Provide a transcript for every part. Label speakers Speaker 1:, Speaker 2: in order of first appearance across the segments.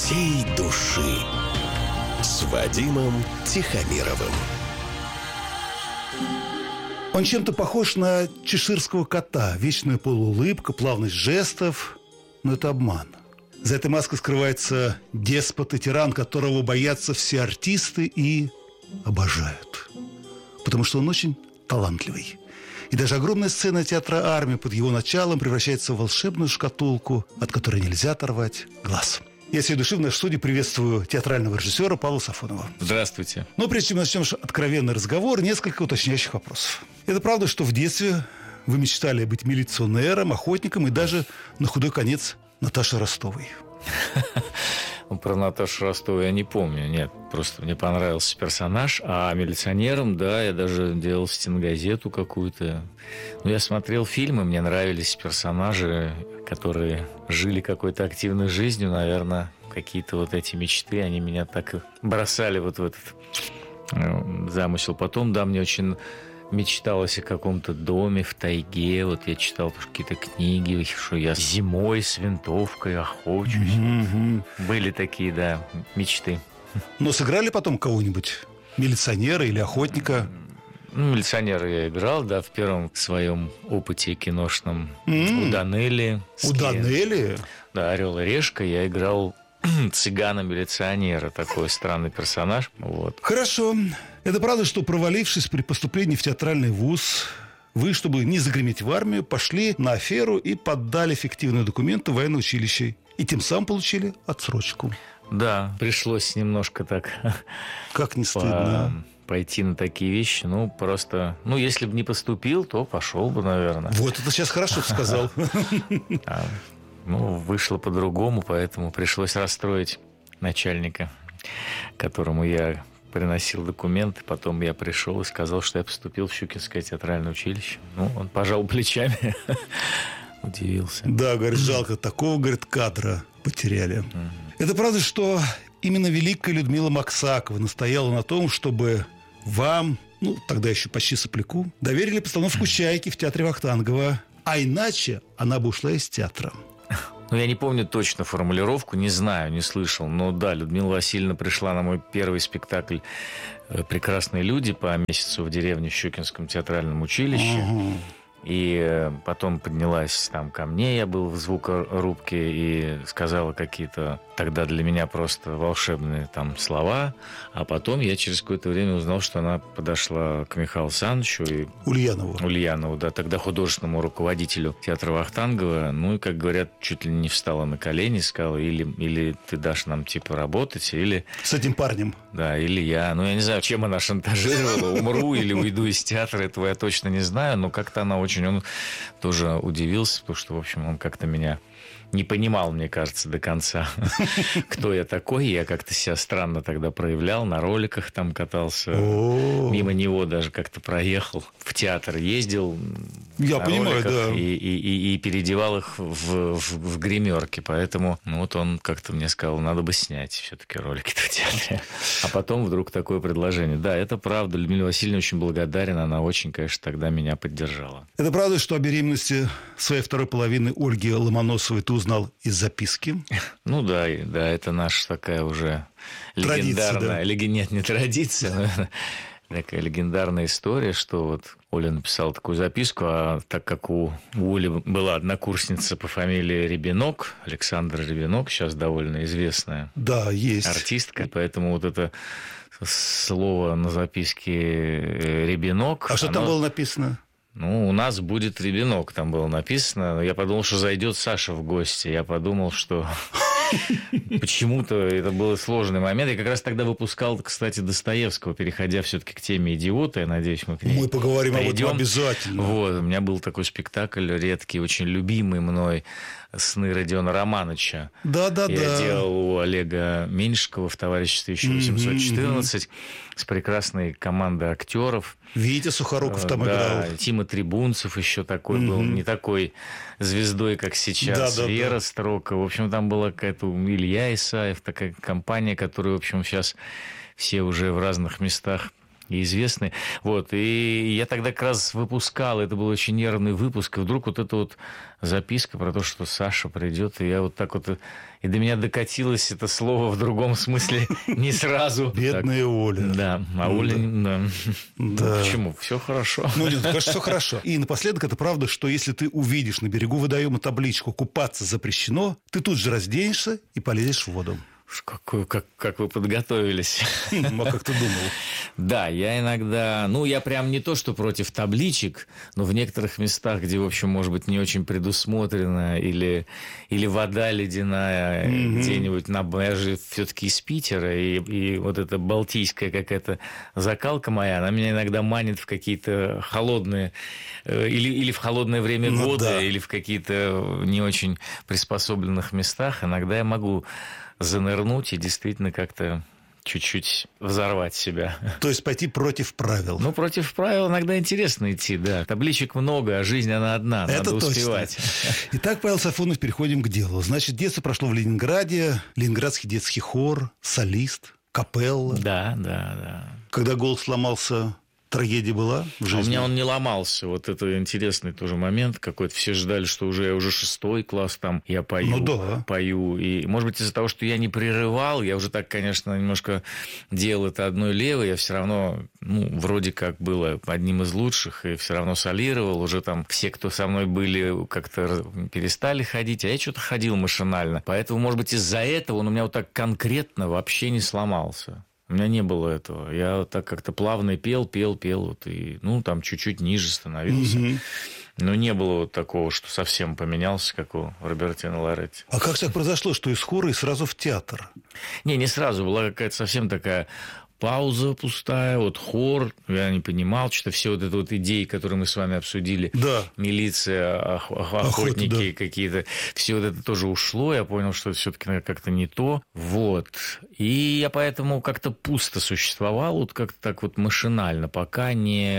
Speaker 1: всей души с Вадимом Тихомировым.
Speaker 2: Он чем-то похож на чеширского кота. Вечная полуулыбка, плавность жестов. Но это обман. За этой маской скрывается деспот и тиран, которого боятся все артисты и обожают. Потому что он очень талантливый. И даже огромная сцена театра «Армия» под его началом превращается в волшебную шкатулку, от которой нельзя оторвать глаз. Я всей души в нашей студии приветствую театрального режиссера Павла Сафонова.
Speaker 3: Здравствуйте.
Speaker 2: Но прежде чем начнем откровенный разговор, несколько уточняющих вопросов. Это правда, что в детстве вы мечтали быть милиционером, охотником и даже, на худой конец, Наташей Ростовой?
Speaker 3: Про Наташу Ростову я не помню. Нет, просто мне понравился персонаж. А милиционером, да, я даже делал стенгазету какую-то. Но я смотрел фильмы, мне нравились персонажи, которые жили какой-то активной жизнью. Наверное, какие-то вот эти мечты, они меня так и бросали вот в этот замысел. Потом, да, мне очень мечталось о каком-то доме в тайге. Вот я читал какие-то книги, что я зимой с винтовкой охочусь. Были такие, да, мечты.
Speaker 2: Но сыграли потом кого-нибудь? Милиционера или охотника?
Speaker 3: Милиционера я играл, да, в первом своем опыте киношном. У Данелли.
Speaker 2: У Данелли?
Speaker 3: Да, «Орел и решка» я играл цыгана-милиционера. Такой странный персонаж. Вот.
Speaker 2: Хорошо. Это правда, что, провалившись при поступлении в театральный вуз, вы, чтобы не загреметь в армию, пошли на аферу и поддали фиктивные документы в военное училище. И тем самым получили отсрочку.
Speaker 3: Да, пришлось немножко так...
Speaker 2: Как не стыдно.
Speaker 3: Пойти на такие вещи, просто... если бы не поступил, то пошел бы, наверное.
Speaker 2: Вот это сейчас хорошо сказал.
Speaker 3: Вышло по-другому, поэтому пришлось расстроить начальника, которому я приносил документы. Потом я пришел и сказал, что я поступил в Щукинское театральное училище. Он пожал плечами, удивился.
Speaker 2: Да, говорит, жалко, такого, говорит, кадра потеряли. Это правда, что именно великая Людмила Максакова настояла на том, чтобы вам, тогда еще почти сопляку, доверили постановку «Чайки» в театре Вахтангова. А иначе она бы ушла из театра.
Speaker 3: Я не помню точно формулировку, не знаю, не слышал. Но да, Людмила Васильевна пришла на мой первый спектакль «Прекрасные люди» по месяцу в деревне в Щукинском театральном училище. И потом поднялась там ко мне, я был в звукорубке, и сказала какие-то тогда для меня просто волшебные там слова. А потом я через какое-то время узнал, что она подошла к Михаилу Санычу и Ульянову, да, тогда художественному руководителю театра Вахтангова. И, как говорят, чуть ли не встала на колени, сказала, или ты дашь нам работать, или...
Speaker 2: С этим парнем.
Speaker 3: Да, или я. Я не знаю, чем она шантажировала, умру или уйду из театра, этого я точно не знаю, но как-то она он тоже удивился, потому что, в общем, он как-то меня не понимал, мне кажется, до конца, кто я такой. Я как-то себя странно тогда проявлял, на роликах там катался. Мимо него даже как-то проехал. В театр ездил.
Speaker 2: Я понимаю, да.
Speaker 3: И переодевал их в гримерки. Поэтому он как-то мне сказал, надо бы снять все-таки ролики в театре. А потом вдруг такое предложение. Да, это правда. Людмила Васильевна очень благодарен. Она очень, конечно, тогда меня поддержала.
Speaker 2: Это правда, что о беременности своей второй половины Ольги Ломоносовой ты узнал из записки?
Speaker 3: Да, это наша такая уже легендарная...
Speaker 2: Традиция, да?
Speaker 3: Нет, не традиция, но такая легендарная история, что Оля написала такую записку, а так как у Оли была однокурсница по фамилии Ребенок, Александра Ребенок, сейчас довольно известная артистка, поэтому это слово на записке «Ребенок».
Speaker 2: А что там было написано?
Speaker 3: У нас будет ребенок, там было написано. Я подумал, что зайдет Саша в гости. Я подумал, что почему-то это был сложный момент. Я как раз тогда выпускал, кстати, Достоевского, переходя все-таки к теме «Идиота». Я надеюсь, мы к ней
Speaker 2: поговорим об этом обязательно.
Speaker 3: У меня был такой спектакль редкий, очень любимый мной, «Сны Родиона Романовича».
Speaker 2: Да.
Speaker 3: Я делал у Олега Меньшикова в товариществе 1814 с прекрасной командой актеров.
Speaker 2: Витя Сухоруков там играл.
Speaker 3: Тима Трибунцев еще такой был, не такой звездой, как сейчас. Вера Строкова. В общем, там была какая-то Илья Исаев, такая компания, которую, в общем, сейчас все уже в разных местах и известные. Вот, и я тогда как раз выпускал, это был очень нервный выпуск, и вдруг вот эта вот записка про то, что Саша придет, и я вот так вот... И до меня докатилось это слово в другом смысле не сразу.
Speaker 2: Бедная Оля.
Speaker 3: Да, а Оля... Да.
Speaker 2: Да.
Speaker 3: Почему? Все хорошо.
Speaker 2: Ну, нет, кажется, все хорошо. И напоследок, это правда, что если ты увидишь на берегу водоема табличку «Купаться запрещено», ты тут же разденешься и полезешь в воду.
Speaker 3: Как вы подготовились.
Speaker 2: А как ты думал?
Speaker 3: Да, я иногда... Ну, я прям не то, что против табличек, но в некоторых местах, где, в общем, может быть, не очень предусмотрено, или вода ледяная где-нибудь на... Я же все-таки из Питера, и вот эта балтийская какая-то закалка моя, она меня иногда манит в какие-то холодные... Или в холодное время года, или в какие-то не очень приспособленных местах. Иногда я могу занырнуть и действительно как-то чуть-чуть взорвать себя.
Speaker 2: То есть пойти против правил.
Speaker 3: Ну, против правил иногда интересно идти, да. Табличек много, а жизнь она одна,
Speaker 2: это
Speaker 3: надо
Speaker 2: точно
Speaker 3: успевать.
Speaker 2: Итак, Павел Сафонов, переходим к делу. Значит, детство прошло в Ленинграде, Ленинградский детский хор, солист, капелла.
Speaker 3: Да.
Speaker 2: Когда голос сломался... Трагедия была в жизни?
Speaker 3: У меня он не ломался. Вот это интересный тоже момент какой-то. Все ждали, что уже 6-й класс там я пою. И, может быть, из-за того, что я не прерывал, я уже так, конечно, немножко делал это одной левой, я все равно, вроде как было одним из лучших, и все равно солировал. Уже там все, кто со мной были, как-то перестали ходить, а я что-то ходил машинально. Поэтому, может быть, из-за этого он у меня вот так конкретно вообще не сломался. У меня не было этого. Я вот так как-то плавно пел, вот, и, там чуть-чуть ниже становился. Но не было вот такого, что совсем поменялся, как у Робертино Лоретти.
Speaker 2: А как так произошло, что из хора и сразу в театр?
Speaker 3: Не сразу. Была какая-то совсем такая... пауза пустая, вот хор, я не понимал, что все вот это вот идеи, которые мы с вами обсудили, милиция, охотники какие-то, все вот это тоже ушло, я понял, что это все-таки как-то не то, вот. И я поэтому как-то пусто существовал, вот как-то так вот машинально, пока не...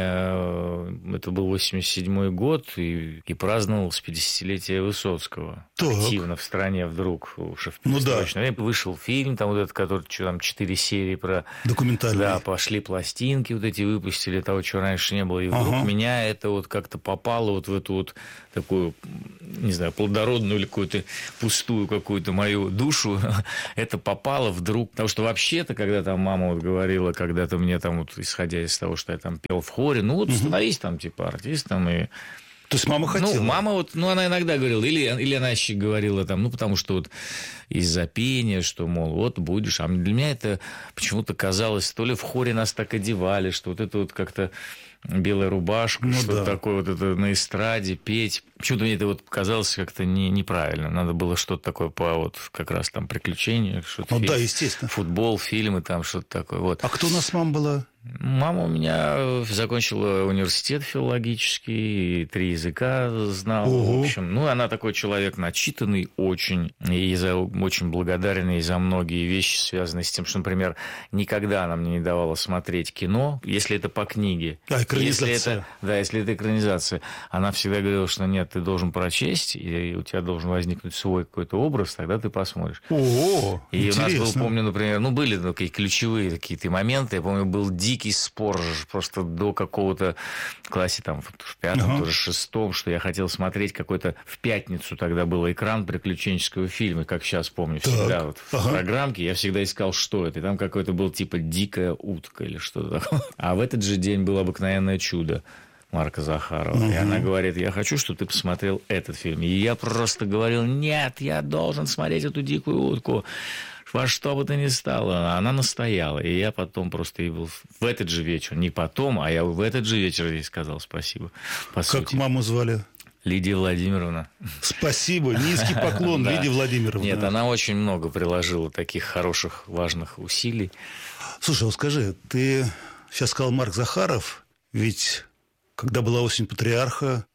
Speaker 3: Это был 87-й год, и праздновал с 50-летия Высоцкого. Так. Активно в стране вдруг, уже в перестроечное время. Вышел фильм, там вот этот, который, там 4 серии про... Да, пошли пластинки вот эти, выпустили того, чего раньше не было. И вдруг меня это вот как-то попало вот в эту вот такую, не знаю, плодородную или какую-то пустую какую-то мою душу. Это попало вдруг. Потому что вообще-то, когда там мама вот говорила, когда-то мне там вот, исходя из того, что я там пел в хоре, становись там типа артистом и...
Speaker 2: То есть мама хотела?
Speaker 3: Мама вот, она иногда говорила, или она еще говорила там, потому что вот из-за пения, что, мол, вот будешь. А для меня это почему-то казалось, то ли в хоре нас так одевали, что вот это вот как-то белая рубашка, что-то такое вот это на эстраде, петь. Почему-то мне это вот казалось как-то неправильно. Надо было что-то такое по вот как раз там приключения, что-то
Speaker 2: естественно.
Speaker 3: Футбол, фильмы, там что-то такое. Вот.
Speaker 2: А кто у нас мама была?
Speaker 3: Мама у меня закончила университет филологический, 3 языка знала. В общем, она такой человек начитанный очень, и очень благодарен ей за многие вещи, связанные с тем, что, например, никогда она мне не давала смотреть кино, если это по книге.
Speaker 2: Экранизация.
Speaker 3: Если это экранизация. Она всегда говорила, что нет, ты должен прочесть, и у тебя должен возникнуть свой какой-то образ, тогда ты посмотришь. И
Speaker 2: интересно.
Speaker 3: у нас был, помню, например, были такие ключевые какие-то моменты. Я помню, был дикий спор просто до какого-то классе, там, в 5-м, тоже 6-м, что я хотел смотреть какой-то... В пятницу тогда был экран приключенческого фильма, как сейчас помню, всегда вот в программке. Я всегда искал, что это. И там какой-то был типа «Дикая утка» или что-то такое. А в этот же день было «Обыкновенное чудо» Марка Захарова. И она говорит, я хочу, чтобы ты посмотрел этот фильм. И я просто говорил, нет, я должен смотреть эту «Дикую утку». Во что бы то ни стало, она настояла. И я потом просто ей был в этот же вечер, не потом, а я в этот же вечер ей сказал спасибо.
Speaker 2: Как маму звали?
Speaker 3: Лидия Владимировна.
Speaker 2: Спасибо, низкий поклон, Лидия Владимировна.
Speaker 3: Нет, она очень много приложила таких хороших, важных усилий.
Speaker 2: Слушай, вот скажи, ты сейчас сказал Марк Захаров, ведь когда была «Осень патриарха»,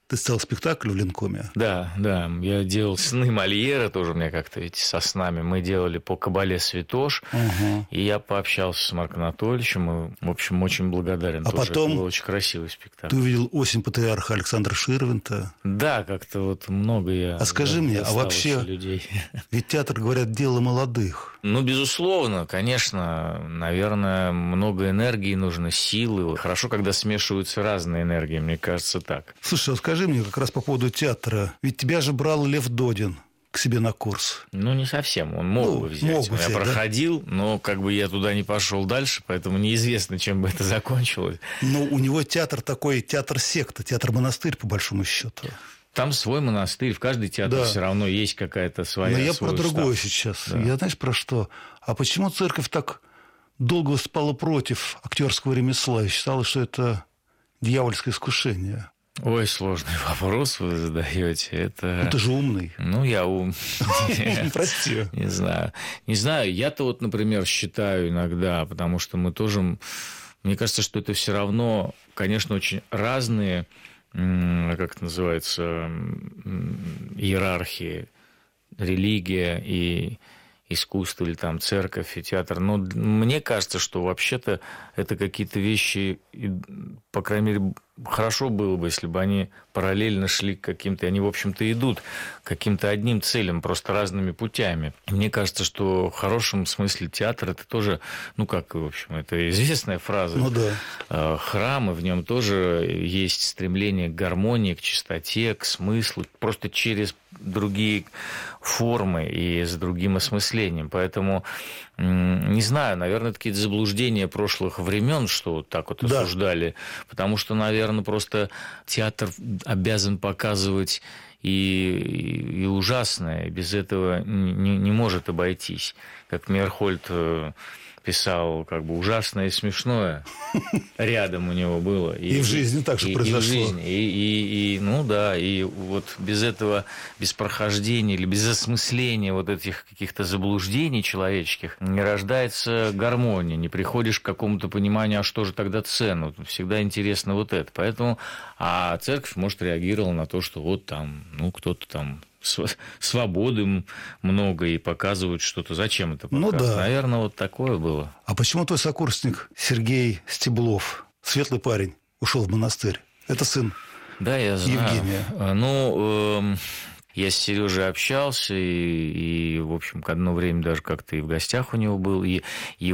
Speaker 2: Ты ставил спектакль в Ленкоме?
Speaker 3: Да, я делал «Сны Мольера», тоже у меня как-то ведь со снами. Мы делали по «Кабале Святош», и я пообщался с Марком Анатольевичем, и, в общем, очень благодарен.
Speaker 2: А
Speaker 3: тоже.
Speaker 2: потом
Speaker 3: Это был очень красивый спектакль.
Speaker 2: ты увидел «Осень патриарха» Александра Ширвинта.
Speaker 3: Да, как-то вот много я...
Speaker 2: А скажи мне, а вообще,
Speaker 3: людей.
Speaker 2: Ведь театр, говорят, дело молодых.
Speaker 3: Ну, безусловно, конечно, наверное, много энергии нужно, силы. Хорошо, когда смешиваются разные энергии, мне кажется, так.
Speaker 2: Слушай, а скажи мне как раз по поводу театра. Ведь тебя же брал Лев Додин к себе на курс.
Speaker 3: Ну, не совсем. Он мог бы взять. Я проходил, но как бы я туда не пошел дальше, поэтому неизвестно, чем бы это закончилось.
Speaker 2: Но у него театр такой, театр-секта, театр-монастырь, по большому счету.
Speaker 3: Там свой монастырь, в каждый театр все равно есть какая-то своя.
Speaker 2: Но я про другое сейчас. Да. Я знаешь про что? А почему церковь так долго выступала против актерского ремесла и считала, что это дьявольское искушение?
Speaker 3: Ой, сложный вопрос вы задаете. Это...
Speaker 2: Ну, ты же умный.
Speaker 3: Ну, я умный.
Speaker 2: Прости.
Speaker 3: Не знаю. Я-то вот, например, считаю иногда, потому что мы тоже... Мне кажется, что это все равно, конечно, очень разные, как это называется, иерархии, религия и искусство, или там церковь и театр. Но мне кажется, что вообще-то это какие-то вещи, по крайней мере, хорошо было бы, если бы они параллельно шли к каким-то... Они, в общем-то, идут к каким-то одним целям, просто разными путями. Мне кажется, что в хорошем смысле театр – это тоже, ну, как, в общем, это известная фраза.
Speaker 2: Ну, да.
Speaker 3: Храм, и в нем тоже есть стремление к гармонии, к чистоте, к смыслу, просто через другие формы и с другим осмыслением. Поэтому, не знаю, наверное, это какие-то заблуждения прошлых времен, что вот так вот осуждали, потому что, наверное, просто театр обязан показывать и ужасное, без этого не может обойтись. Как Мейерхольд писал, как бы ужасное и смешное рядом у него было.
Speaker 2: И в жизни так же произошло.
Speaker 3: И в жизни. Ну да, и вот без этого, без прохождения или без осмысления вот этих каких-то заблуждений человеческих не рождается гармония, не приходишь к какому-то пониманию, а что же тогда ценно. Всегда интересно вот это. Поэтому, а церковь, может, реагировала на то, что вот там, ну, кто-то там свободы много и показывают что-то. Зачем это показывать?
Speaker 2: Ну, да.
Speaker 3: Наверное, вот такое было.
Speaker 2: А почему твой сокурсник Сергей Стеблов, светлый парень, ушел в монастырь? Это сын
Speaker 3: да, я знаю.
Speaker 2: Евгения.
Speaker 3: Ну, я с Сережей общался, и, в общем, к одно время даже как-то и в гостях у него был, и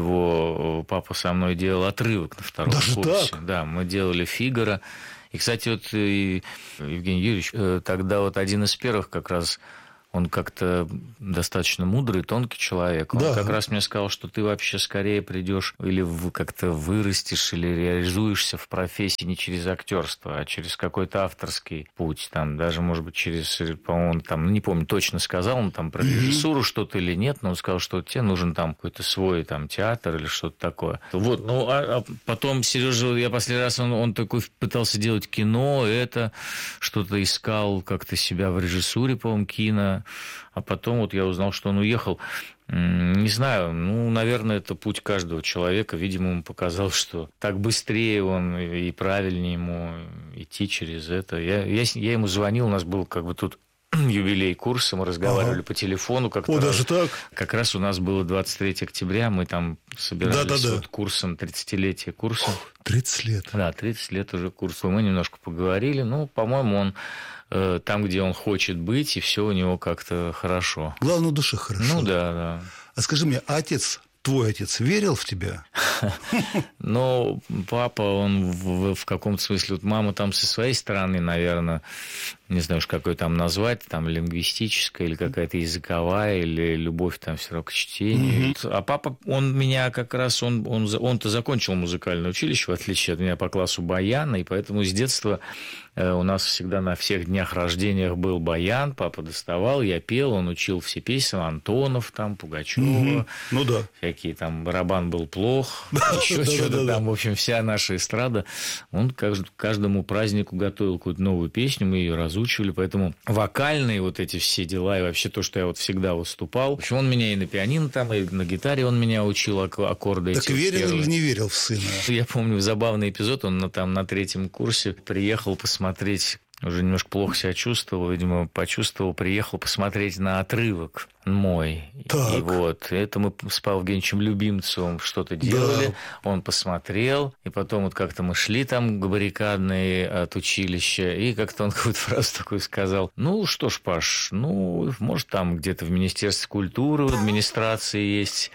Speaker 3: его папа со мной делал отрывок на втором курсе.
Speaker 2: Так?
Speaker 3: Да, мы делали «Фигаро». И, кстати, вот Евгений Юрьевич, тогда вот один из первых как раз, он как-то достаточно мудрый, тонкий человек. Он как раз мне сказал, что ты вообще скорее придешь или как-то вырастешь, или реализуешься в профессии не через актерство, а через какой-то авторский путь. Там, даже, может быть, через, по-моему, там, не помню, точно сказал он там про режиссуру что-то или нет, но он сказал, что тебе нужен там какой-то свой там театр или что-то такое. Вот, ну, а потом Сережа, я последний раз, он такой пытался делать кино, это что-то искал как-то себя в режиссуре, по-моему, кино. А потом вот я узнал, что он уехал. Не знаю, ну, наверное, это путь каждого человека. Видимо, ему показалось, что так быстрее он и правильнее ему идти через это. Я ему звонил, у нас был как бы тут юбилей курса, мы разговаривали по телефону как-то.
Speaker 2: О, даже так?
Speaker 3: Как раз у нас было 23 октября, мы там собирались вот курсом, 30-летие курса.
Speaker 2: 30 лет.
Speaker 3: Да, 30 лет уже курсу. Мы немножко поговорили. Ну, по-моему, он там, где он хочет быть, и все у него как-то хорошо.
Speaker 2: Главное, в душе хорошо.
Speaker 3: Ну, да.
Speaker 2: А скажи мне, отец, твой отец, верил в тебя?
Speaker 3: Ну, папа, он в каком-то смысле... Вот мама там со своей стороны, наверное, не знаю уж, какой там назвать, там лингвистическая или какая-то языковая, или любовь там все равно к чтению. А папа, он меня как раз... Он-то закончил музыкальное училище, в отличие от меня, по классу баяна, и поэтому с детства... У нас всегда на всех днях рождениях был баян, папа доставал, я пел, он учил все песни, Антонов, там, Пугачева,
Speaker 2: ну да,
Speaker 3: всякие там, барабан был плох, еще что-то там, в общем, вся наша эстрада. Он каждому празднику готовил какую-то новую песню, мы ее разучивали, поэтому вокальные вот эти все дела и вообще то, что я вот всегда выступал. В общем, он меня и на пианино там, и на гитаре он меня учил аккорды.
Speaker 2: Так верил или не верил в сына?
Speaker 3: Я помню забавный эпизод, он там на 3-м курсе приехал посмотреть уже немножко плохо себя чувствовал, видимо, почувствовал, приехал посмотреть на отрывок мой.
Speaker 2: Так.
Speaker 3: И вот, это мы с Павлом Евгеньевичем Любимцевым что-то делали, он посмотрел, и потом вот как-то мы шли там к баррикадной от училища, и как-то он какую-то фразу такую сказал: ну, что ж, Паш, ну, может, там где-то в Министерстве культуры, в администрации есть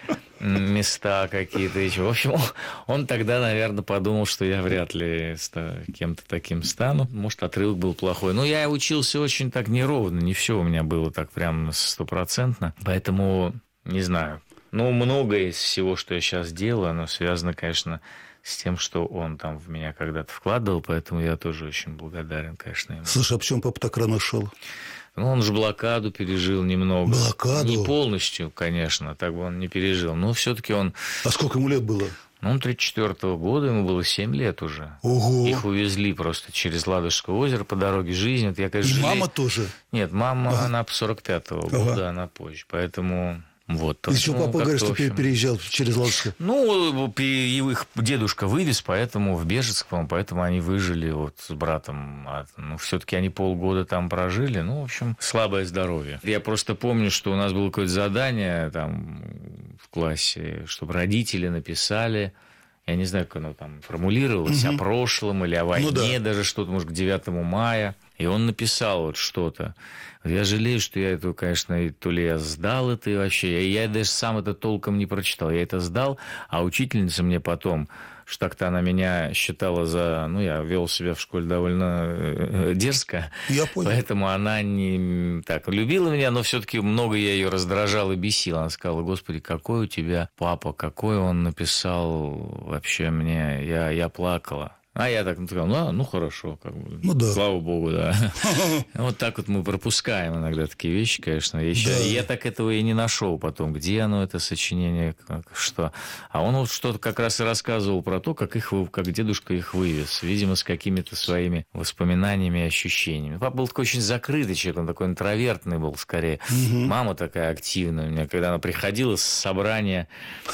Speaker 3: места какие-то еще. В общем, он тогда, наверное, подумал, что я вряд ли кем-то таким стану. Может, отрывок был плохой. Но я учился очень так неровно, не все у меня было так прям стопроцентно. Поэтому, не знаю. Ну, многое из всего, что я сейчас делаю, оно связано, конечно, с тем, что он там в меня когда-то вкладывал, поэтому я тоже очень благодарен, конечно, ему.
Speaker 2: Слушай, а почему папа так рано ушел?
Speaker 3: Ну, он же блокаду пережил немного.
Speaker 2: Блокаду?
Speaker 3: Не полностью, конечно, так бы он не пережил. Но все-таки он...
Speaker 2: А сколько ему лет было?
Speaker 3: Ну, он 34-го года, ему было 7 лет уже.
Speaker 2: Ого!
Speaker 3: Их увезли просто через Ладожское озеро по дороге жизни. Вот я, конечно,
Speaker 2: Мама тоже?
Speaker 3: Нет, мама, она 45-го года, она позже. Поэтому... Вот,
Speaker 2: еще папа говорит, что переезжал через Ладожское.
Speaker 3: Ну, их дедушка вывез, поэтому в Бежецк, поэтому они выжили вот с братом. Ну, все-таки они полгода там прожили. Ну, в общем, слабое здоровье. Я просто помню, что у нас было какое-то задание там в классе, чтобы родители написали. Я не знаю, как оно там формулировалось, о прошлом или о войне, даже что-то, может, к 9 мая. И он написал вот что-то. Я жалею, что я это, конечно, то ли я сдал это и вообще. Я даже сам это толком не прочитал. Я это сдал, а учительница мне потом, что так-то она меня считала за... Ну, я вел себя в школе довольно дерзко. Я понял. Поэтому она не так любила меня, но все-таки много я ее раздражал и бесил. Она сказала: Господи, какой у тебя папа, какой он написал вообще мне. Я плакала. А я так сказал: ну хорошо, как бы. Ну, да. Слава богу, да. Вот так вот мы пропускаем иногда такие вещи, конечно. Я так этого и не нашел потом, где оно, это сочинение, что. А он вот что-то как раз и рассказывал про то, как дедушка их вывез, видимо, с какими-то своими воспоминаниями и ощущениями. Папа был такой очень закрытый человек, он такой интровертный был скорее. Мама такая активная у меня, когда она приходила с собрания,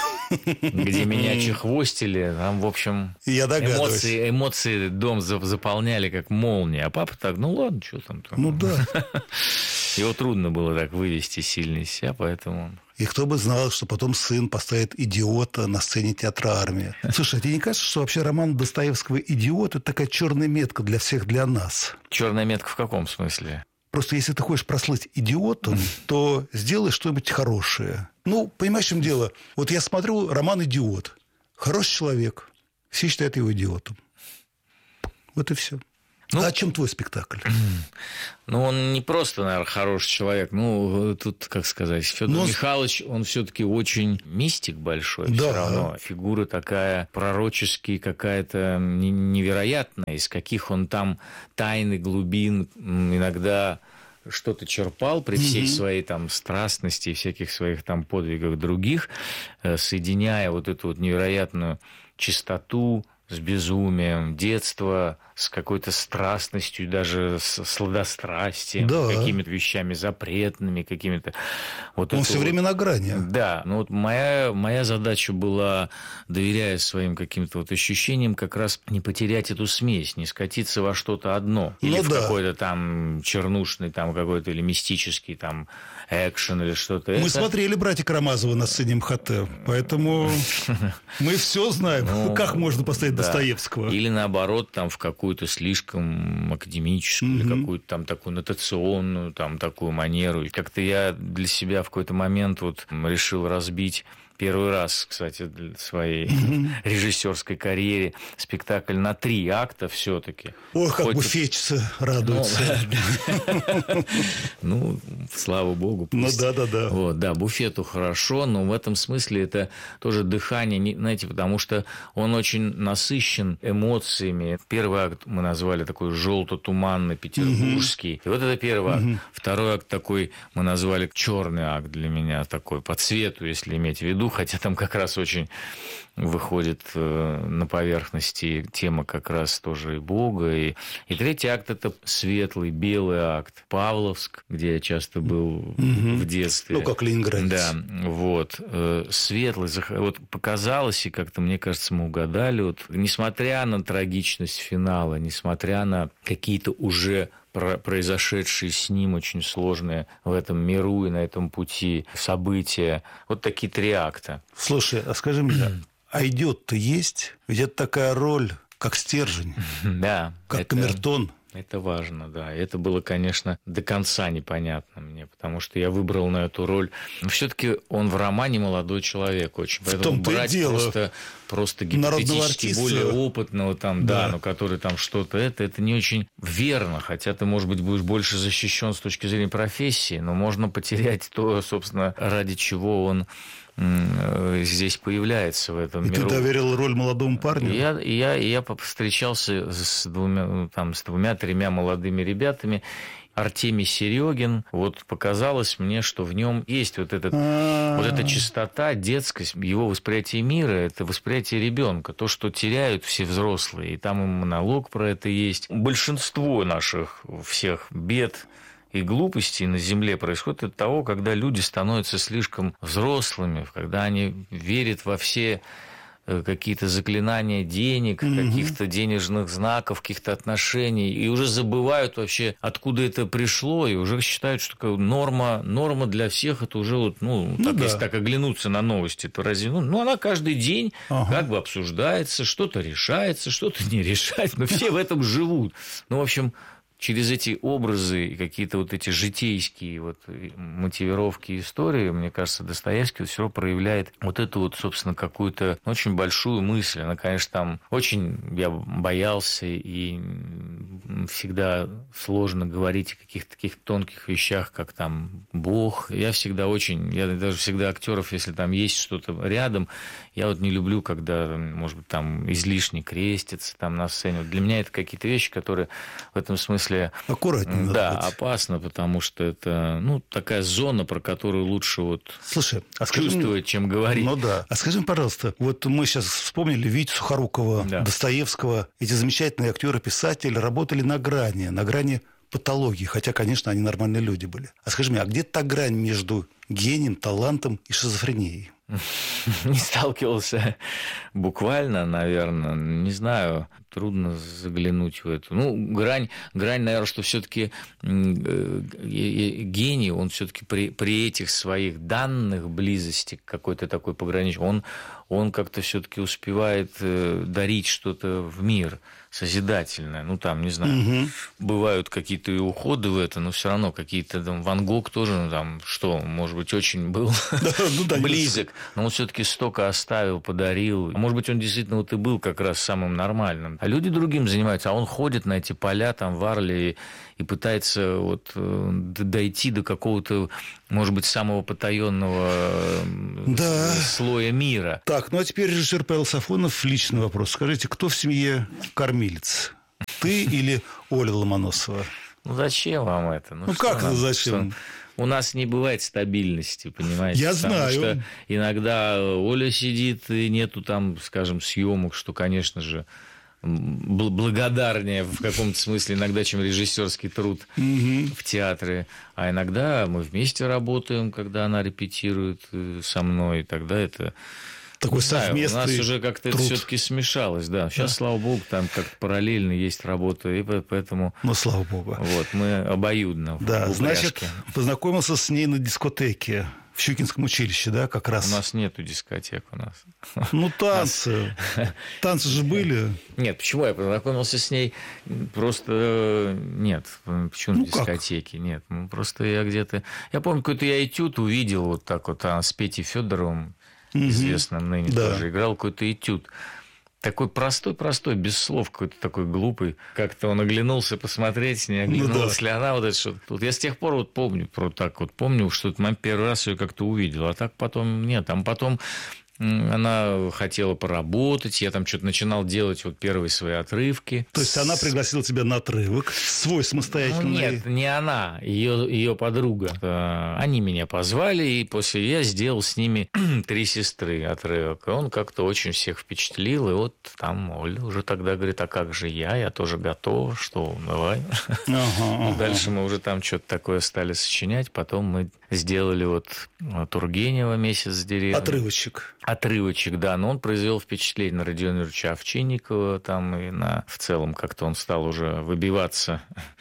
Speaker 3: где меня чехвостили, там, в общем, эмоции дом заполняли как молния. А папа так: ну ладно, что там.
Speaker 2: Ну да.
Speaker 3: Его трудно было так вывести сильно из себя, поэтому...
Speaker 2: И кто бы знал, что потом сын поставит идиота на сцене театра «Армия». Слушай, а тебе не кажется, что вообще роман Достоевского «Идиот» — это такая черная метка для всех, для нас?
Speaker 3: Черная метка в каком смысле?
Speaker 2: Просто если ты хочешь прослыть идиотом, то сделай что-нибудь хорошее. Ну, понимаешь, в чем дело? Вот я смотрю роман «Идиот». Хороший человек. Все считают его идиотом. Вот и все. Ну, а о чем твой спектакль?
Speaker 3: Ну, он не просто, наверное, хороший человек. Ну, тут, как сказать, Федор Михайлович, он все-таки очень мистик большой. Да. Все равно фигура такая пророческий, какая-то невероятная, из каких он там тайны, глубин иногда что-то черпал при всей своей там страстности и всяких своих там подвигах других, соединяя вот эту вот невероятную чистоту с безумием, детство с какой-то страстностью, даже с сладострастием, какими-то вещами запретными, какими-то... Вот
Speaker 2: он все время на грани.
Speaker 3: Да, ну вот моя задача была, доверяя своим каким-то вот ощущениям, как раз не потерять эту смесь, не скатиться во что-то одно. Или в какой-то там чернушный, там какой-то или мистический там экшен или что-то.
Speaker 2: Мы смотрели «Братья Карамазовы» на сцене МХТ, поэтому мы все знаем, как можно поставить Достоевского.
Speaker 3: Или наоборот, там в какую-то слишком академическую, или какую-то там такую нотационную, там такую манеру. И как-то я для себя в какой-то момент вот решил разбить первый раз, кстати, в своей режиссерской карьере спектакль на 3 акта все-таки.
Speaker 2: Ой, как буфетчица радуется.
Speaker 3: Ну, слава богу.
Speaker 2: Ну, да.
Speaker 3: Вот, да, буфету хорошо, но в этом смысле это тоже дыхание, знаете, потому что он очень насыщен эмоциями. Первый акт мы назвали такой желто-туманный, петербургский. И вот это первый акт. Второй акт такой мы назвали черный акт для меня, такой по цвету, если иметь в виду, хотя там как раз очень выходит на поверхности тема как раз тоже и Бога. И третий акт – это светлый, белый акт. Павловск, где я часто был в детстве.
Speaker 2: Ну, как ленинградец.
Speaker 3: Да, вот. Светлый. Вот показалось, и как-то, мне кажется, мы угадали. Вот, несмотря на трагичность финала, несмотря на какие-то уже произошедшие с ним очень сложные в этом миру и на этом пути события. Вот такие 3 акта.
Speaker 2: Слушай, а скажи мне, а идет-то есть? Ведь это такая роль, как стержень,
Speaker 3: Да.
Speaker 2: как камертон.
Speaker 3: Это важно, да. Это было, конечно, до конца непонятно мне, потому что я выбрал на эту роль. Но все-таки он в романе молодой человек очень. Поэтому брать просто гипотетически более опытного, там, да, но который там что-то это не очень верно. Хотя ты, может быть, будешь больше защищен с точки зрения профессии, но можно потерять то, собственно, ради чего он здесь появляется в этом миру.
Speaker 2: И ты доверил роль молодому парню?
Speaker 3: Я повстречался с 2-3 молодыми ребятами. Артемий Серегин. Вот показалось мне, что в нем есть вот эта чистота, детскость, его восприятие мира, это восприятие ребенка, то, что теряют все взрослые. И там и монолог про это есть. Большинство наших всех бед и глупостей на Земле происходит от того, когда люди становятся слишком взрослыми, когда они верят во все какие-то заклинания денег, каких-то денежных знаков, каких-то отношений, и уже забывают вообще, откуда это пришло, и уже считают, что такая норма для всех, это уже вот, если так оглянуться на новости, то разве, она каждый день как бы обсуждается, что-то решается, что-то не решается, но все в этом живут. В общем, через эти образы и какие-то вот эти житейские вот мотивировки истории, мне кажется, Достоевский все равно проявляет вот эту вот, собственно, какую-то очень большую мысль. Она, конечно, там очень я боялся, и всегда сложно говорить о каких-то таких тонких вещах, как там Бог. Я даже всегда актеров, если там есть что-то рядом, я вот не люблю, когда, может быть, там излишне крестятся там на сцене. Вот для меня это какие-то вещи, которые в этом смысле
Speaker 2: аккуратнее.
Speaker 3: Да, опасно, потому что это такая зона, про которую лучше чувствовать, чем говорить.
Speaker 2: Ну да. А скажи, пожалуйста, вот мы сейчас вспомнили Витю Сухорукова, Достоевского. Эти замечательные актеры-писатели работали на грани патологии, хотя, конечно, они нормальные люди были. А скажи мне, а где та грань между гением, талантом и шизофренией?
Speaker 3: Не сталкивался буквально, наверное, не знаю, трудно заглянуть в эту. Грань, наверное, что все-таки гений, он все-таки при этих своих данных близости к какой-то такой пограничной, он как-то все-таки успевает дарить что-то в мир созидательное. Не знаю, бывают какие-то и уходы в это, но все равно какие-то Ван Гог тоже, может быть, очень был близок, но он все-таки столько оставил, подарил. Может быть, он действительно и был как раз самым нормальным. А люди другим занимаются, а он ходит на эти поля там в Арле и пытается дойти до какого-то, может быть, самого потаенного слоя мира.
Speaker 2: Так, а теперь режиссер Павел Сафонов, личный вопрос. Скажите, кто в семье кормилец? Ты или Оля Ломоносова?
Speaker 3: Зачем вам это?
Speaker 2: Как зачем?
Speaker 3: У нас не бывает стабильности, понимаете?
Speaker 2: Я знаю.
Speaker 3: Потому что иногда Оля сидит, и нету там, скажем, съемок, что, конечно же, благодарнее в каком-то смысле иногда, чем режиссерский труд в театре. А иногда мы вместе работаем, когда она репетирует со мной, тогда это...
Speaker 2: Такой совместный
Speaker 3: у нас уже как-то это все-таки смешалось, да. Сейчас, слава богу, там как-то параллельно есть работа, и поэтому...
Speaker 2: слава богу.
Speaker 3: Мы обоюдно.
Speaker 2: Да, значит, познакомился с ней на дискотеке в Щукинском училище, да, как раз.
Speaker 3: У нас нету дискотек у нас.
Speaker 2: Танцы. Танцы же были.
Speaker 3: Нет, почему я познакомился с ней? Просто нет. Почему дискотеки? Нет, просто я где-то... Я помню, какой-то я этюд увидел вот так вот с Петей Федоровым, известным ныне тоже, играл какой-то этюд. Такой простой, без слов, какой-то такой глупый. Как-то он оглянулся посмотреть, не оглянулась ли она. Вот это что-то. Я с тех пор помню, что это первый раз ее как-то увидел. А так потом нет. Там потом она хотела поработать, я там что-то начинал делать первые свои отрывки.
Speaker 2: То есть она пригласила тебя на отрывок, свой самостоятельный?
Speaker 3: Нет, не она, ее подруга. Они меня позвали, и после я сделал с ними «Три сестры» отрывок. И он как-то очень всех впечатлил, и там Оля уже тогда говорит, а как же я тоже готов, что, давай. Дальше мы уже там что-то такое стали сочинять, потом мы сделали Тургенева «Месяц в деревне». Отрывочек, да, но он произвел впечатление на Родиона Юрьевича Овчинникова, там и в целом как-то он стал уже выбиваться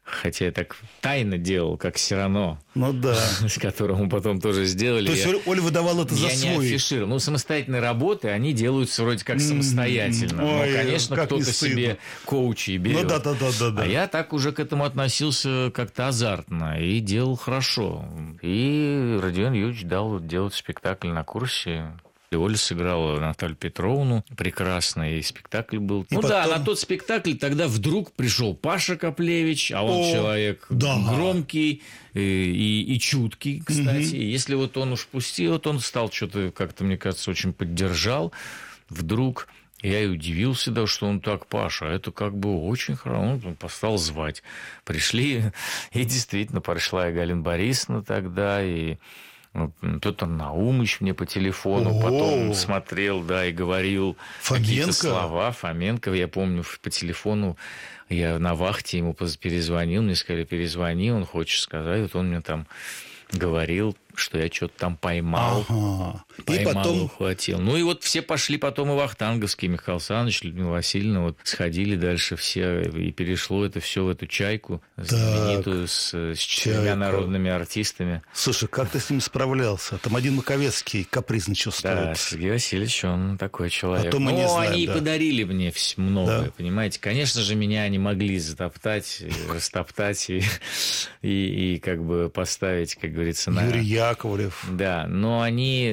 Speaker 3: Хотя я так тайно делал, как Сирано.
Speaker 2: Ну да.
Speaker 3: С которым мы потом тоже сделали.
Speaker 2: То есть Оля выдавала это за свой.
Speaker 3: Я не афишировал. Ну, самостоятельные работы, они делаются вроде как самостоятельно.
Speaker 2: Ой,
Speaker 3: ну, конечно, кто-то себе коучей берет.
Speaker 2: Ну да.
Speaker 3: А я так уже к этому относился как-то азартно и делал хорошо. И Родион Юрьевич дал делать спектакль на курсе. И Оля сыграла Наталью Петровну. Прекрасно. И спектакль был.
Speaker 2: И
Speaker 3: ну
Speaker 2: потом...
Speaker 3: да, на тот спектакль тогда вдруг пришел Паша Коплевич, а он человек громкий и чуткий, кстати. И если вот он уж пустил, вот он стал что-то, как-то, мне кажется, очень поддержал. Вдруг я и удивился, да, что он так, Паша, это как бы очень хорошо. Он стал звать. Пришли, и действительно пришла и Галина Борисовна тогда, и... Петр Наумыч мне по телефону потом смотрел, да, и говорил какие-то слова. Фоменко, я помню, по телефону я на вахте ему перезвонил, мне сказали, перезвони, он хочет сказать. Вот он мне там говорил, что я что-то там поймал.
Speaker 2: И потом...
Speaker 3: ухватил. Ну и вот все пошли потом и вахтанговские, Михаил Александрович, Людмила Васильевна, вот сходили дальше все, и перешло это все в эту «Чайку», знаменитую с 4 народными артистами.
Speaker 2: Слушай, как ты с ним справлялся? Там один Маковецкий капризно чувствует.
Speaker 3: Да, Сергей Васильевич, он такой человек.
Speaker 2: А то мы не знаем,
Speaker 3: они
Speaker 2: да.
Speaker 3: подарили мне многое,
Speaker 2: да.
Speaker 3: понимаете? Конечно же, меня они могли затоптать, растоптать и как бы поставить, как говорится, на...
Speaker 2: Юрий Яковлев.
Speaker 3: Да, но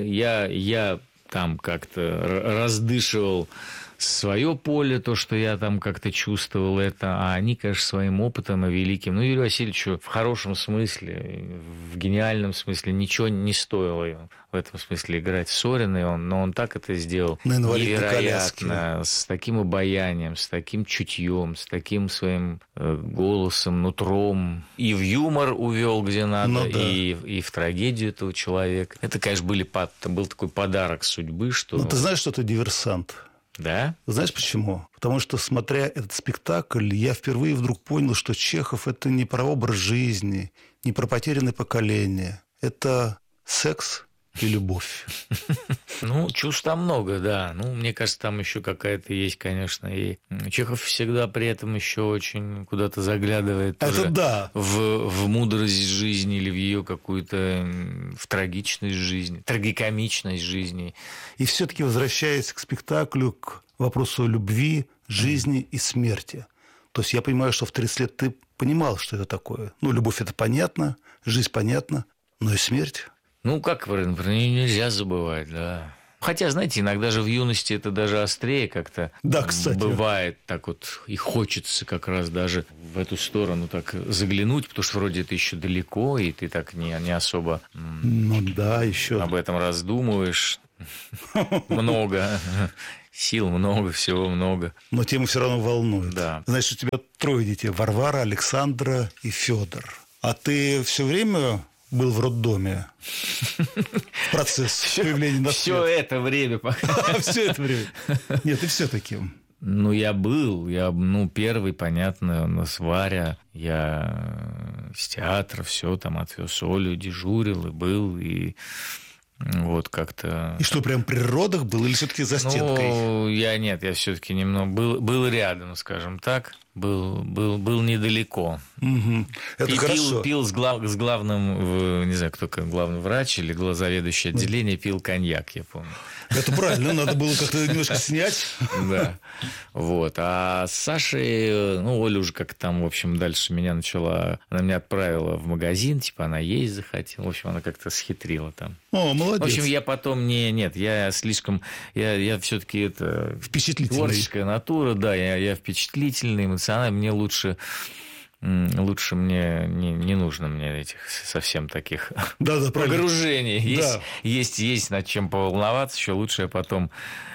Speaker 3: я там как-то раздышивал свое поле, то, что я там как-то чувствовал это, а они, конечно, своим опытом и великим. Ну, Юрию Васильевичу в хорошем смысле, в гениальном смысле ничего не стоило ему в этом смысле играть Сорина, но он так это сделал невероятно, с таким обаянием, с таким чутьем, с таким своим голосом, нутром. И в юмор увел, где надо, и в трагедию этого человека. Это, конечно, был такой подарок судьбы, что...
Speaker 2: Ну, ты знаешь, что ты диверсант?
Speaker 3: Да?
Speaker 2: Знаешь почему? Потому что, смотря этот спектакль, я впервые вдруг понял, что Чехов – это не про образ жизни, не про потерянное поколение. Это секс и любовь.
Speaker 3: Ну, чувств там много, да. Ну, мне кажется, там еще какая-то есть, конечно. И Чехов всегда при этом еще очень куда-то заглядывает в мудрость жизни или в ее какую-то в трагичность жизни, трагикомичность жизни.
Speaker 2: И все-таки возвращаясь к спектаклю, к вопросу любви, жизни и смерти. То есть я понимаю, что в 30 лет ты понимал, что это такое. Ну, любовь – это понятно, жизнь понятна, но и смерть.
Speaker 3: Ну, как про нее нельзя забывать, да. Хотя, знаете, иногда же в юности это даже острее как-то бывает. Так вот и хочется как раз даже в эту сторону так заглянуть, потому что вроде это еще далеко, и ты так не особо
Speaker 2: еще
Speaker 3: об этом раздумываешь. Много. Сил много, всего много.
Speaker 2: Но тема все равно волнует.
Speaker 3: Да.
Speaker 2: Значит, у тебя 3 детей. Варвара, Александра и Федор. А ты все время... был в роддоме. Процесс появления на свет.
Speaker 3: Все это время.
Speaker 2: Все это время. Нет, и все-таки.
Speaker 3: Ну, я был. Первый, понятно, у нас Варя. Я с театра все там отвез Олю, дежурил и был. И вот как-то...
Speaker 2: И что, прям при родах был или все-таки за стенкой?
Speaker 3: Ну, я все-таки немного... Был рядом, скажем так. Был недалеко.
Speaker 2: Угу. Это хорошо.
Speaker 3: Пил с главным, не знаю, кто главный врач или заведующий отделения, пил коньяк, я помню.
Speaker 2: Это правильно, надо было как-то немножко снять.
Speaker 3: Да. Вот. А с Сашей, Оля уже как-то там, в общем, дальше меня она меня отправила в магазин, типа она есть захотела. В общем, она как-то схитрила там.
Speaker 2: О, молодец.
Speaker 3: В общем, я потом я слишком, я все-таки это...
Speaker 2: Впечатлительный.
Speaker 3: Творческая натура, да, я впечатлительный, эмоциональный, мне лучше мне не нужно мне этих совсем таких погружений. Есть над чем поволноваться, еще лучше я потом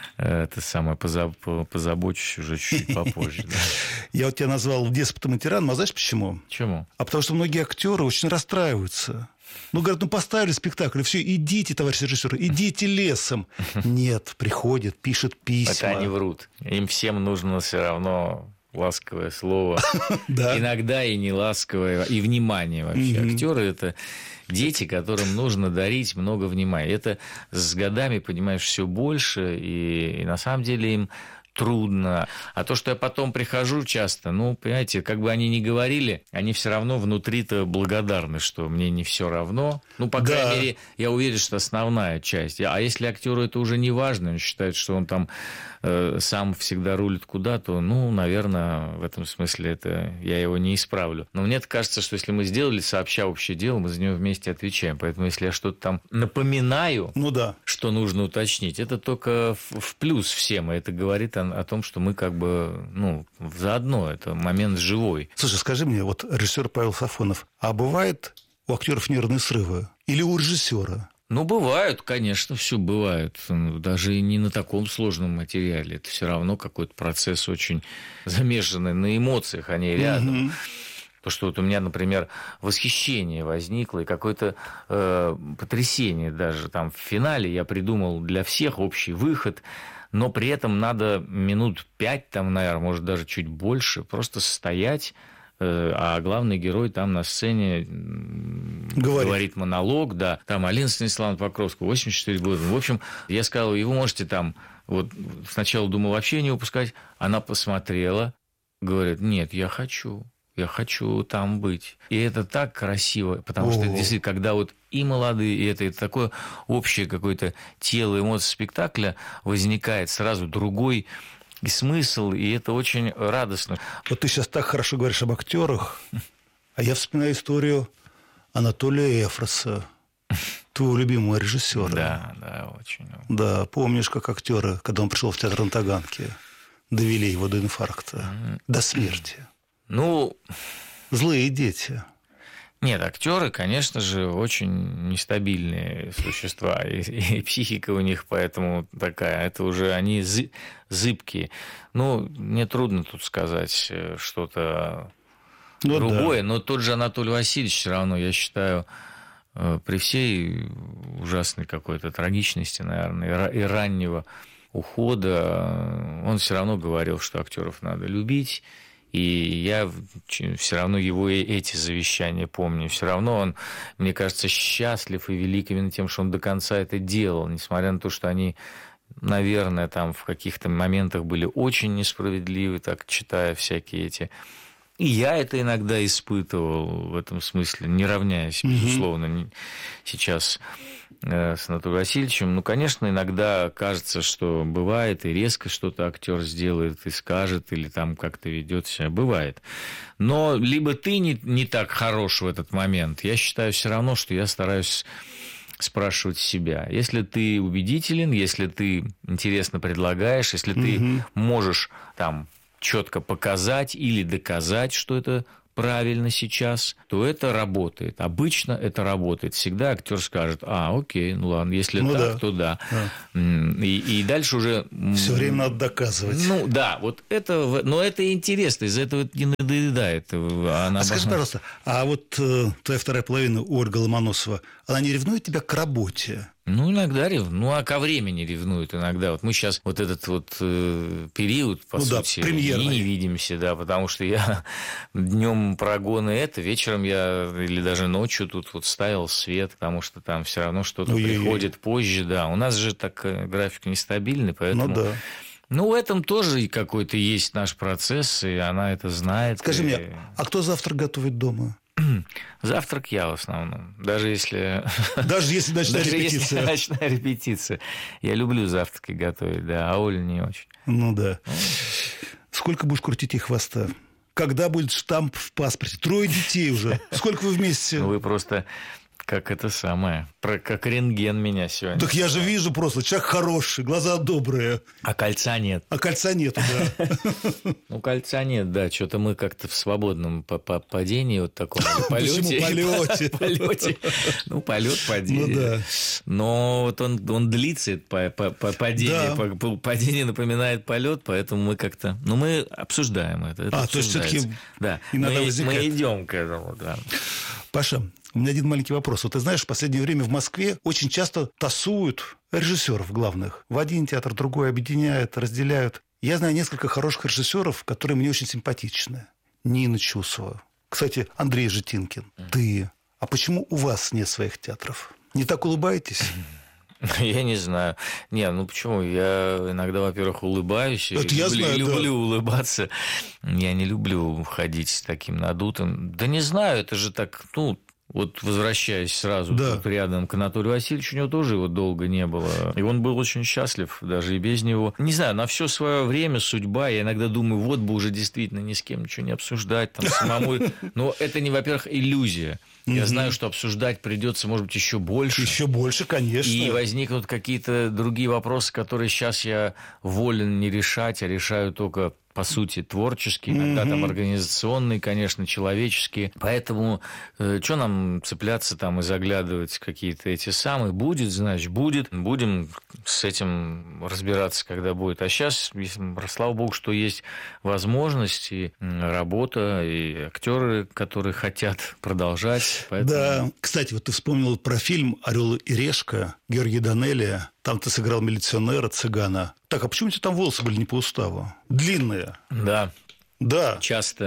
Speaker 3: позабочусь уже чуть попозже. Да.
Speaker 2: Я тебя назвал деспотом и тираном, а знаешь почему?
Speaker 3: Почему?
Speaker 2: А потому что многие актеры очень расстраиваются. Говорят, поставили спектакль, все, идите, товарищ режиссер, идите лесом. Нет, приходят, пишут письма.
Speaker 3: Это они врут. Им всем нужно все равно... ласковое слово, иногда и не ласковое, и внимание вообще. Актеры – это дети, которым нужно дарить много внимания. Это с годами, понимаешь, все больше, и на самом деле им трудно. А то, что я потом прихожу часто, ну, понимаете, как бы они ни говорили, они все равно внутри-то благодарны, что мне не все равно. Ну, по крайней мере, я уверен, что основная часть. А если актеру это уже не важно, он считает, что он там сам всегда рулит куда-то, ну, наверное, в этом смысле это я его не исправлю. Но мне кажется, что если мы сделали сообща общее дело, мы за него вместе отвечаем. Поэтому если я что-то там напоминаю, что нужно уточнить, это только в плюс всем. И это говорит о том, что мы как бы, ну, заодно. Это момент живой.
Speaker 2: Слушай, скажи мне, вот режиссер Павел Сафонов, а бывает у актеров нервные срывы? Или у режиссера?
Speaker 3: Ну, бывают, конечно, все бывает. Даже и не на таком сложном материале. Это все равно какой-то процесс очень замешанный на эмоциях, они рядом. То, что вот у меня, например, восхищение возникло и какое-то потрясение даже там в финале. Я придумал для всех общий выход, но при этом надо минут 5, там, наверное, может, даже чуть больше, просто стоять, а главный герой там на сцене говорит монолог, да. Там Алина Станиславовна Покровская, 84 года. В общем, я сказал, вы можете там... Вот сначала думал вообще не выпускать. Она посмотрела, говорит, нет, я хочу там быть. И это так красиво, потому что действительно, когда вот и молодые, и это такое общее какое-то тело, эмоции спектакля, возникает сразу другой и смысл, и это очень радостно.
Speaker 2: Вот ты сейчас так хорошо говоришь об актерах, а я вспоминаю историю Анатолия Эфроса, твоего любимого режиссера.
Speaker 3: Да, очень.
Speaker 2: Да, помнишь, как актеры, когда он пришел в театр на Таганке, довели его до инфаркта, до смерти.
Speaker 3: Ну,
Speaker 2: злые дети.
Speaker 3: Нет, актеры, конечно же, очень нестабильные существа, и психика у них поэтому такая. Это уже они зыбкие. Ну, мне трудно тут сказать что-то другое, но тот же Анатолий Васильевич все равно, я считаю, при всей ужасной какой-то трагичности, наверное, и раннего ухода, он все равно говорил, что актеров надо любить. И я все равно его эти завещания помню. Все равно он, мне кажется, счастлив и велик именно тем, что он до конца это делал. Несмотря на то, что они, наверное, там в каких-то моментах были очень несправедливы, так читая всякие эти... И я это иногда испытывал в этом смысле, не равняясь, безусловно, сейчас с Анатолием Васильевичем. Ну, конечно, иногда кажется, что бывает, и резко что-то актер сделает и скажет, или там как-то ведет себя. Бывает. Но либо ты не так хорош в этот момент, я считаю все равно, что я стараюсь спрашивать себя. Если ты убедителен, если ты интересно предлагаешь, если ты можешь там четко показать или доказать, что это правильно сейчас, то это работает. Обычно это работает. Всегда актер скажет, окей, ну ладно, если так, то да. И дальше уже...
Speaker 2: Все время надо доказывать.
Speaker 3: Ну да, вот это... Но это интересно, из-за этого это не надоедает.
Speaker 2: Скажи, пожалуйста, а вот твоя вторая половина, Ольга Ломоносова, она не ревнует тебя к работе?
Speaker 3: Ну, иногда ревнует. Ну, а ко времени ревнует иногда. Вот мы сейчас вот этот вот период, по сути, и не видимся, да, потому что я днем прогоны вечером я или даже ночью тут вот ставил свет, потому что там все равно что-то приходит позже, да. У нас же так график нестабильный, поэтому...
Speaker 2: Ну, да.
Speaker 3: Ну, в этом тоже какой-то есть наш процесс, и она это знает.
Speaker 2: Скажи мне, а кто завтрак готовит дома?
Speaker 3: Завтрак я в основном. Даже если
Speaker 2: ночная репетиция.
Speaker 3: Ночная репетиция. Я люблю завтраки готовить, да, а Оля не очень.
Speaker 2: Ну да. Сколько будешь крутить ей хвоста? Когда будет штамп в паспорте? 3 детей уже. Сколько вы вместе?
Speaker 3: Вы просто... Как это самое, как рентген меня сегодня.
Speaker 2: Так я же вижу просто, человек хороший, глаза добрые.
Speaker 3: А кольца нет.
Speaker 2: А кольца нету, да.
Speaker 3: Ну, кольца нет, да. Что-то мы как-то в свободном падении вот таком
Speaker 2: полете.
Speaker 3: Полете. Ну, полет, падение.
Speaker 2: Ну, да.
Speaker 3: Но вот он длится, падение. Падение напоминает полет, поэтому мы как-то... Ну, мы обсуждаем это.
Speaker 2: То есть все-таки
Speaker 3: иногда возникает. Мы идем к этому, да.
Speaker 2: Паша, у меня один маленький вопрос. Вот ты знаешь, в последнее время в Москве очень часто тасуют режиссеров главных. В один театр, другой объединяют, разделяют. Я знаю несколько хороших режиссеров, которые мне очень симпатичны. Нина Чусова. Кстати, Андрей Житинкин. Ты. А почему у вас нет своих театров? Не так улыбаетесь?
Speaker 3: Я не знаю. Не, ну почему? Я иногда, во-первых, улыбаюсь.
Speaker 2: Это я знаю,
Speaker 3: люблю улыбаться. Я не люблю ходить с таким надутым. Да не знаю, это же так, ну... Вот возвращаясь сразу тут рядом к Анатолию Васильевичу, у него тоже его долго не было. И он был очень счастлив, даже и без него. Не знаю, на все свое время, судьба. Я иногда думаю, вот бы уже действительно ни с кем ничего не обсуждать, там самому. Но это не, во-первых, иллюзия. Я знаю, что обсуждать придется, может быть, еще больше.
Speaker 2: Еще больше, конечно.
Speaker 3: И возникнут какие-то другие вопросы, которые сейчас я волен не решать, а решаю только, по сути, творческие, иногда там организационные, конечно, человеческие. Поэтому что нам цепляться там и заглядывать в какие-то эти самые? Будет, значит, будет. Будем с этим разбираться, когда будет. А сейчас, слава богу, что есть возможности, работа, и актеры, которые хотят продолжать. Поэтому...
Speaker 2: Да. Кстати, вот ты вспомнил про фильм «Орел и решка» Георгия Данелия. Там ты сыграл милиционера, цыгана. Так, а почему у тебя там волосы были не по уставу? Длинные.
Speaker 3: Да.
Speaker 2: Да.
Speaker 3: Часто.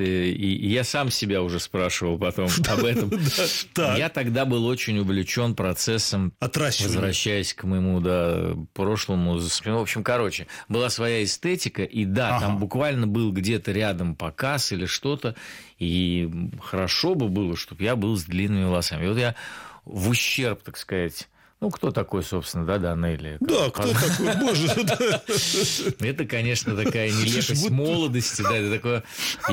Speaker 3: И я сам себя уже спрашивал потом об этом. Я тогда был очень увлечен процессом, возвращаясь к моему прошлому. В общем, была своя эстетика, и там буквально был где-то рядом показ или что-то, и хорошо бы было, чтобы я был с длинными волосами. И вот я в ущерб, так сказать... Ну, кто такой, собственно, Данелия?
Speaker 2: Да, кто такой? Боже.
Speaker 3: Это, конечно, такая нелепость молодости. Да, это такое...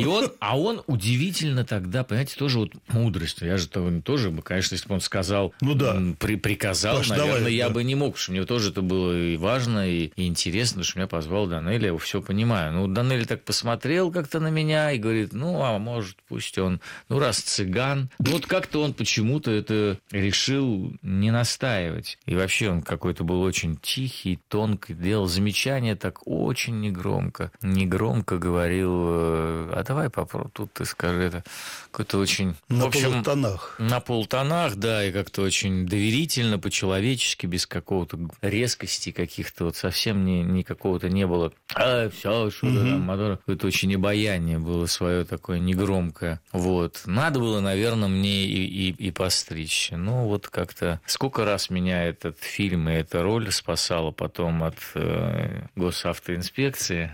Speaker 3: он удивительно тогда, понимаете, тоже вот мудрость. Я же тоже, конечно, если бы он сказал, приказал, наверное, я бы не мог, потому что мне тоже это было и важно, и интересно, потому что меня позвал Данелия, я его все понимаю. Ну, Данелия так посмотрел как-то на меня и говорит, может, пусть он, раз цыган. Ну, вот как-то он почему-то это решил не настаивать. И вообще он какой-то был очень тихий, тонкий, делал замечания так очень негромко. Негромко говорил, а давай попробуй, тут ты скажи это. Какой-то очень...
Speaker 2: На полутонах.
Speaker 3: На полутонах, да, и как-то очень доверительно, по-человечески, без какого-то резкости каких-то, вот совсем ни какого-то не было. Все, что-то там, мотор. Это очень обаяние было свое такое негромкое. Вот. Надо было, наверное, мне и постричь. Ну, вот как-то... Сколько раз меня этот фильм и эта роль спасала потом от госавтоинспекции.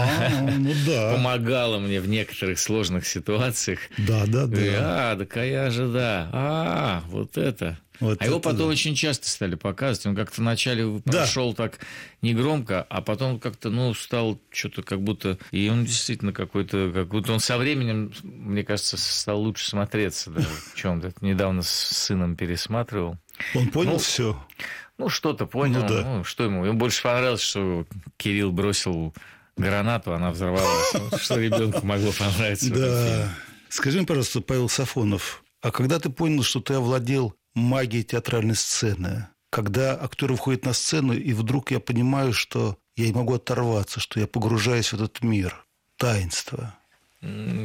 Speaker 3: Помогала мне в некоторых сложных ситуациях.
Speaker 2: Да.
Speaker 3: Так я же, вот это. Вот его потом очень часто стали показывать. Он как-то вначале прошел так негромко, а потом как-то, стал что-то как будто... И он действительно какой-то... Как будто он со временем, мне кажется, стал лучше смотреться даже в чем-то. Недавно с сыном пересматривал.
Speaker 2: Он понял все?
Speaker 3: Что-то понял. Что ему? Ему больше понравилось, что Кирилл бросил гранату, она взорвалась. Что ребенку могло понравиться в этом фильме.
Speaker 2: Скажи мне, пожалуйста, Павел Сафонов, а когда ты понял, что ты овладел магией театральной сцены, когда актеры входят на сцену, и вдруг я понимаю, что я не могу оторваться, что я погружаюсь в этот мир, таинство?